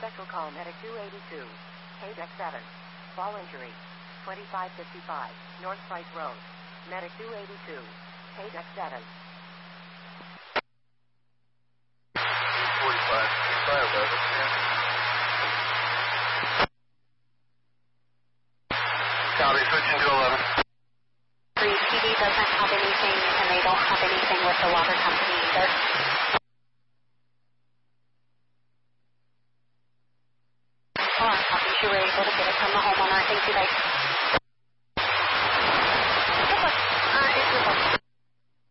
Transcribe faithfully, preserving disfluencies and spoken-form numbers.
Special call medic two eighty-two. K deck seven. Fall injury. twenty-five fifty-five. North Price Road. Medic two eighty-two. K deck seven. forty-five. Fire level. Copy, switching to eleven. Three P D doesn't have anything, and they don't have anything with the water company either. Oh, I'm happy you were able to get it from the homeowner. Thank you, guys.